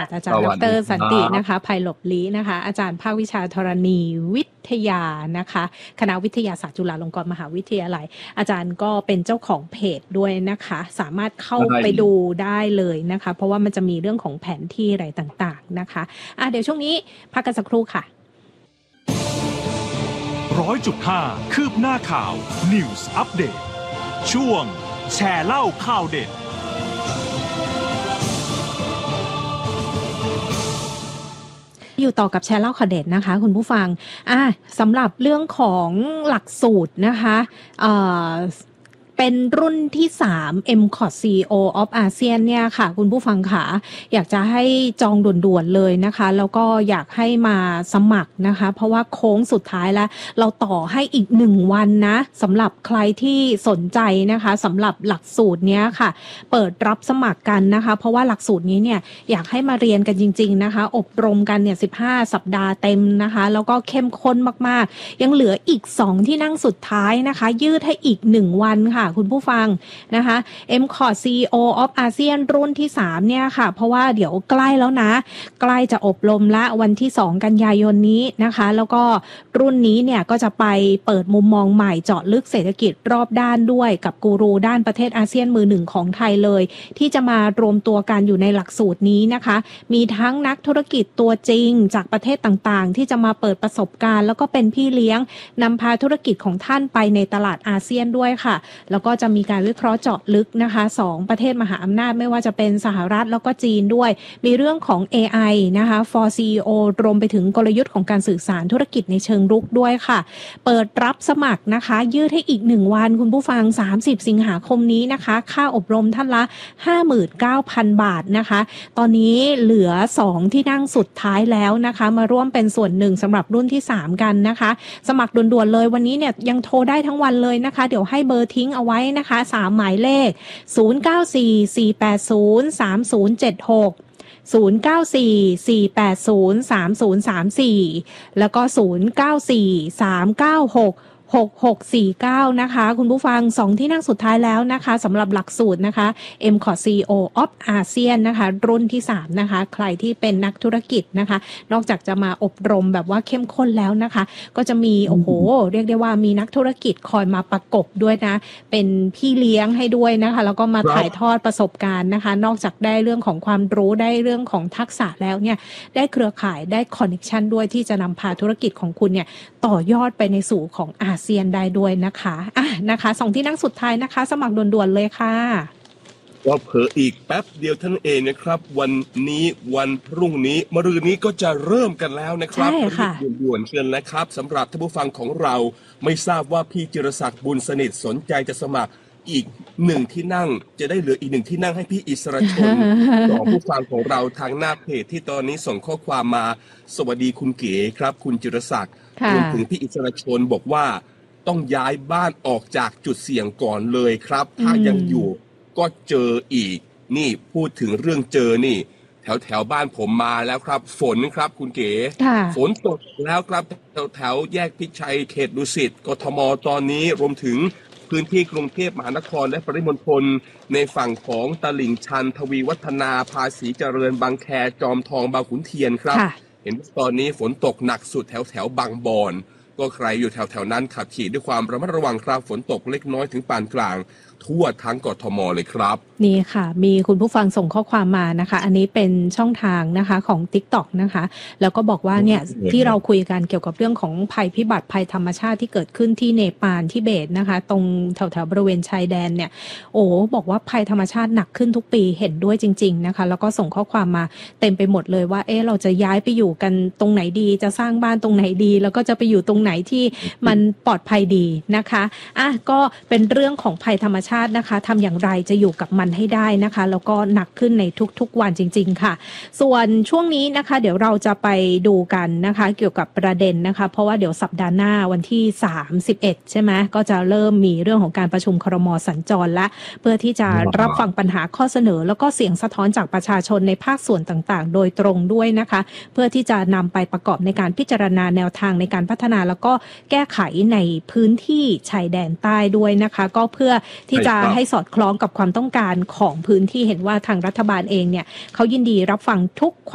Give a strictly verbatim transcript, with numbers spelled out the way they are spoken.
ตราจารย์ดรสันตินะคะไพลบลีนะคะอาจารย์ภาควิชาธรณีวิทยานะคะคณะวิทยาศาสตร์จุฬาลงกรณ์มหาวิทยาลัยอาจารย์ก็เป็นเจ้าของเพจด้วยนะคะสามารถเข้าไปดูได้เลยนะคะเพราะว่ามันจะมีเรื่องของแผนที่อะไรต่างๆนะคะอ่ะเดี๋ยวช่วงนี้พักกันสักครู่ค่ะร้อยจุดห้าคืบหน้าข่าว News Update ช่วงแชร์เล่าข่าวเด็ดอยู่ต่อกับแชร์เล่าข่าวเด็ดนะคะคุณผู้ฟังอ่ะสำหรับเรื่องของหลักสูตรนะคะเอ่อเป็นรุ่นที่สาม เอ็ม ซี โอ ที ซี อี โอ of อาเซียนเนี่ยค่ะคุณผู้ฟังค่ะอยากจะให้จองด่วนๆเลยนะคะแล้วก็อยากให้มาสมัครนะคะเพราะว่าโค้งสุดท้ายแล้วเราต่อให้อีกหนึ่งวันนะสำหรับใครที่สนใจนะคะสำหรับหลักสูตรเนี้ยค่ะเปิดรับสมัครกันนะคะเพราะว่าหลักสูตรนี้เนี่ยอยากให้มาเรียนกันจริงๆนะคะอบรมกันเนี่ยสิบห้าสัปดาห์เต็มนะคะแล้วก็เข้มข้นมากๆยังเหลืออีกสองที่นั่งสุดท้ายนะคะยืดให้อีกหนึ่งวันค่ะคุณผู้ฟังนะคะ เอ็ม ซี โอ ที ซี อี โอ of อาเซียนรุ่นที่สามเนี่ยค่ะเพราะว่าเดี๋ยวใกล้แล้วนะใกล้จะอบรมละวันที่สองกันยายนนี้นะคะแล้วก็รุ่นนี้เนี่ยก็จะไปเปิดมุมมองใหม่เจาะลึกเศรษฐกิจรอบด้านด้วยกับกูรูด้านประเทศอาเซียนมือหนึ่งของไทยเลยที่จะมารวมตัวกันอยู่ในหลักสูตรนี้นะคะมีทั้งนักธุรกิจตัวจริงจากประเทศต่างๆที่จะมาเปิดประสบการณ์แล้วก็เป็นพี่เลี้ยงนำพาธุรกิจของท่านไปในตลาดอาเซียนด้วยค่ะแล้วก็จะมีการวิเคราะห์เจาะลึกนะคะสองประเทศมหาอำนาจไม่ว่าจะเป็นสหรัฐแล้วก็จีนด้วยมีเรื่องของ เอ ไอ นะคะ for ซี อี โอ รวมไปถึงกลยุทธ์ของการสื่อสารธุรกิจในเชิงรุกด้วยค่ะเปิดรับสมัครนะคะยืดให้อีกหนึ่งวันคุณผู้ฟังสามสิบสิงหาคมนี้นะคะค่าอบรมท่านละ ห้าหมื่นเก้าพัน บาทนะคะตอนนี้เหลือสองที่นั่งสุดท้ายแล้วนะคะมาร่วมเป็นส่วนหนึ่งสำหรับรุ่นที่สามกันนะคะสมัครด่วนๆเลยวันนี้เนี่ยยังโทรได้ทั้งวันเลยนะคะเดี๋ยวให้เบอร์ทิ้งเอาไว้นะคะสามหมายเลขศูนย์ เก้า สี่ สี่ แปด ศูนย์ สาม ศูนย์ เจ็ด หกศูนย์ เก้า สี่ สี่ แปด ศูนย์ สาม ศูนย์ สาม สี่แล้วก็ศูนย์ เก้า สี่ สาม เก้า หก หก หก สี่ เก้านะคะคุณผู้ฟังสองที่นั่งสุดท้ายแล้วนะคะสำหรับหลักสูตรนะคะ เอ็ม ซี โอ ที ซี อี โอ of อาเซียนนะคะรุ่นที่สามนะคะใครที่เป็นนักธุรกิจนะคะนอกจากจะมาอบรมแบบว่าเข้มข้นแล้วนะคะก็จะมีโอ้โหเรียกได้ว่ามีนักธุรกิจคอยมาประกบด้วยนะเป็นพี่เลี้ยงให้ด้วยนะคะแล้วก็มาถ่ายทอดประสบการณ์นะคะนอกจากได้เรื่องของความรู้ได้เรื่องของทักษะแล้วเนี่ยได้เครือข่ายได้คอนเนคชั่นด้วยที่จะนำพาธุรกิจของคุณเนี่ยต่อยอดไปในสู่ของอาเซียนได้ด้วยนะคะอ่ะนะคะสองที่นั่งสุดท้ายนะคะสมัครด่วนๆเลยค่ะก็เผลออีกแป๊บเดียวท่านเองนะครับวันนี้วันพรุ่งนี้มะรืนนี้ก็จะเริ่มกันแล้วนะครับด่วนๆเชิญนะครับสำหรับท่านผู้ฟังของเราไม่ทราบว่าพี่จิรศักดิ์บุญสนิทสนใจจะสมัครอีกหนึ่งที่นั่งจะได้เหลืออีกหนึ่งที่นั่งให้พี่อิสระชนของผู้ฟังของเราทางหน้าเพจที่ตอนนี้ส่งข้อความมาสวัสดีคุณเก๋ครับคุณจิรศักดิ์รวมถึงพี่อิสระชนบอกว่าต้องย้ายบ้านออกจากจุดเสี่ยงก่อนเลยครับถ้ายังอยู่ก็เจออีกนี่พูดถึงเรื่องเจอนี่แถวแถวบ้านผมมาแล้วครับฝนครับคุณเก๋ฝนตกแล้วครับแถวแถวแยกพิชัยเขตดุสิตกทมตอนนี้รวมถึงพื้นที่กรุงเทพมหานครและปริมณฑลในฝั่งของตลิ่งชันทวีวัฒนาภาษีเจริญบางแคจอมทองบางขุนเทียนครับเห็นตอนนี้ฝนตกหนักสุดแถวแถวบางบอนก็ใครอยู่แถวๆนั้นขับขี่ด้วยความระมัดระวังครับฝนตกเล็กน้อยถึงปานกลางทั่วทั้งกทมเลยครับนี่ค่ะมีคุณผู้ฟังส่งข้อความมานะคะอันนี้เป็นช่องทางนะคะของ TikTok นะคะแล้วก็บอกว่าเนี่ยที่เราคุยกันเกี่ยวกับเรื่องของภัยพิบัติภัยธรรมชาติที่เกิดขึ้นที่เนปาลทิเบตนะคะตรงแถวๆบริเวณชายแดนเนี่ยโอ้บอกว่าภัยธรรมชาติหนักขึ้นทุกปีเห็นด้วยจริงๆนะคะแล้วก็ส่งข้อความมาเต็มไปหมดเลยว่าเอ๊ะเราจะย้ายไปอยู่กันตรงไหนดีจะสร้างบ้านตรงไหนดีแล้วก็จะไปอยู่ตรงไหนที่มันปลอดภัยดีนะคะอ่ะก็เป็นเรื่องของภัยธรรมชาตินะคะทำอย่างไรจะอยู่กับมันให้ได้นะคะแล้วก็หนักขึ้นในทุกๆวันจริงๆค่ะส่วนช่วงนี้นะคะเดี๋ยวเราจะไปดูกันนะคะเกี่ยวกับประเด็นนะคะเพราะว่าเดี๋ยวสัปดาห์หน้าวันที่สามสิบเอ็ดใช่ไหมก็จะเริ่มมีเรื่องของการประชุมครม.สัญจรและเพื่อที่จะรับฟังปัญหาข้อเสนอแล้วก็เสียงสะท้อนจากประชาชนในภาคส่วนต่างๆโดยตรงด้วยนะคะเพื่อที่จะนำไปประกอบในการพิจารณาแนวทางในการพัฒนาแล้วก็แก้ไขในพื้นที่ชายแดนใต้ด้วยนะคะก็เพื่อที่จะให้สอดคล้องกับความต้องการของพื้นที่เห็นว่าทางรัฐบาลเองเนี่ยเขายินดีรับฟังทุกความ